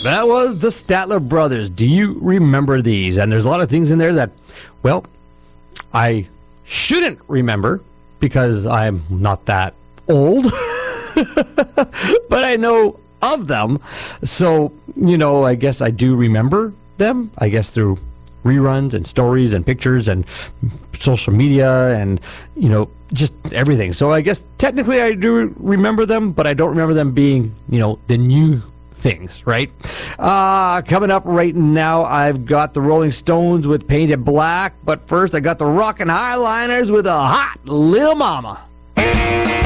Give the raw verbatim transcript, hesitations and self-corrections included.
That was the Statler Brothers. Do you remember these? And there's a lot of things in there that, well, I shouldn't remember because I'm not that old. But I know of them. So, you know, I guess I do remember them, I guess through reruns and stories and pictures and social media and, you know, just everything. So I guess technically I do remember them, but I don't remember them being, you know, the new things, right? Uh, coming up right now, I've got the Rolling Stones with Painted Black, but first I got the Rockin' Highliners with a Hot Lil Mama.